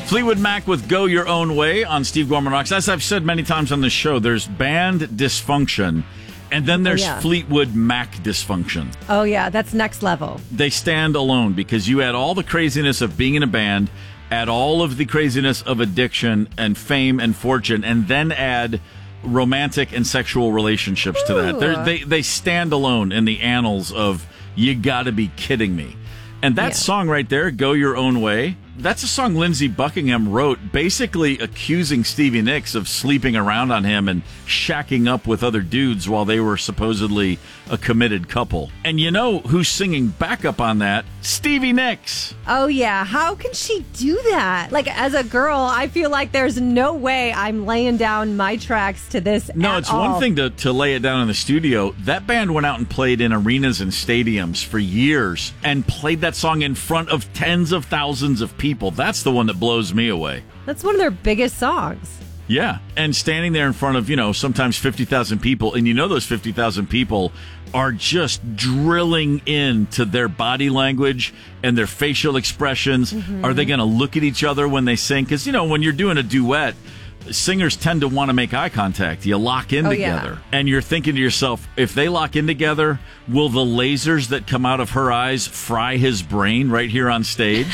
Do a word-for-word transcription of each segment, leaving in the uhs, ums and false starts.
Fleetwood Mac with Go Your Own Way on Steve Gorman Rocks. As I've said many times on this show, there's band dysfunction, and then there's oh, yeah. Fleetwood Mac dysfunction. Oh, yeah, that's next level. They stand alone because you add all the craziness of being in a band, add all of the craziness of addiction and fame and fortune, and then add romantic and sexual relationships Ooh. to that. They're, they they stand alone in the annals of you gotta be kidding me. And that yeah. song right there, Go Your Own Way, that's a song Lindsey Buckingham wrote basically accusing Stevie Nicks of sleeping around on him and shacking up with other dudes while they were supposedly a committed couple. And you know who's singing backup on that? Stevie Nicks. Oh, yeah. How can she do that? Like, as a girl, I feel like there's no way I'm laying down my tracks to this No, at it's all. one thing to, to lay it down in the studio. That band went out and played in arenas and stadiums for years and played that song in front of tens of thousands of people. People. That's the one that blows me away. That's one of their biggest songs. Yeah, and standing there in front of, you know, sometimes fifty thousand people, and you know those fifty thousand people are just drilling into their body language and their facial expressions. Mm-hmm. Are they going to look at each other when they sing? Because, you know, when you're doing a duet, singers tend to want to make eye contact. You lock in oh, together. Yeah. And you're thinking to yourself, if they lock in together, will the lasers that come out of her eyes fry his brain right here on stage?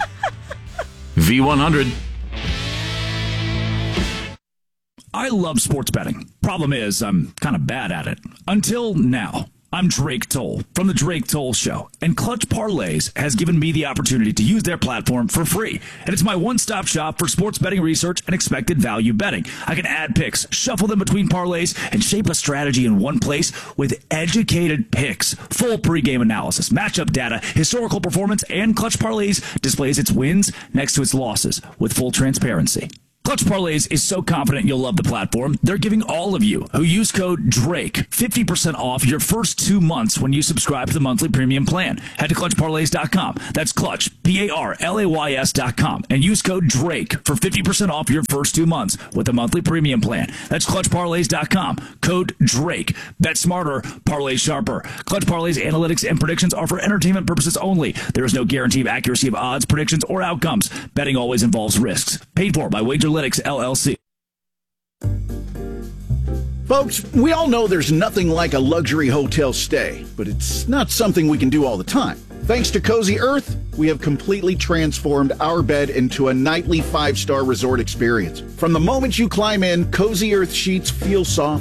V one hundred. I love sports betting. Problem is, I'm kind of bad at it. Until now. I'm Drake Toll from The Drake Toll Show, and Clutch Parlays has given me the opportunity to use their platform for free. And it's my one-stop shop for sports betting research and expected value betting. I can add picks, shuffle them between parlays, and shape a strategy in one place with educated picks, full pregame analysis, matchup data, historical performance, and Clutch Parlays displays its wins next to its losses with full transparency. Clutch Parlays is so confident you'll love the platform, they're giving all of you who use code DRAKE fifty percent off your first two months when you subscribe to the monthly premium plan. Head to clutch parlays dot com. That's Clutch, P A R L A Y S dot com, and use code DRAKE for fifty percent off your first two months with the monthly premium plan. That's clutch parlays dot com. Code DRAKE. Bet smarter, parlay sharper. Clutch Parlays analytics and predictions are for entertainment purposes only. There is no guarantee of accuracy of odds, predictions, or outcomes. Betting always involves risks. Paid for by Wager Analytics, L L C. Folks, we all know there's nothing like a luxury hotel stay, but it's not something we can do all the time. Thanks to Cozy Earth, we have completely transformed our bed into a nightly five-star resort experience. From the moment you climb in, Cozy Earth sheets feel soft,